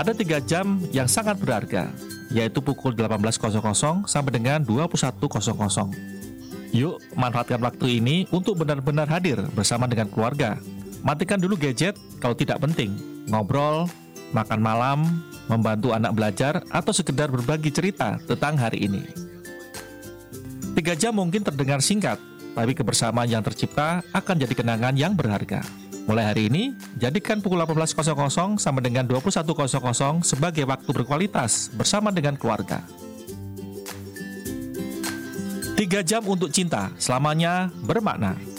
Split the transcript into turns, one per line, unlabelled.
Ada 3 jam yang sangat berharga, yaitu pukul 18.00 sampai dengan 21.00. Yuk, manfaatkan waktu ini untuk benar-benar hadir bersama dengan keluarga. Matikan dulu gadget kalau tidak penting. Ngobrol, makan malam, membantu anak belajar, atau sekedar berbagi cerita tentang hari ini. 3 jam mungkin terdengar singkat, tapi kebersamaan yang tercipta akan jadi kenangan yang berharga. Mulai hari ini, jadikan pukul 18.00 sampai dengan 21.00 sebagai waktu berkualitas bersama dengan keluarga. 3 jam untuk cinta, selamanya bermakna.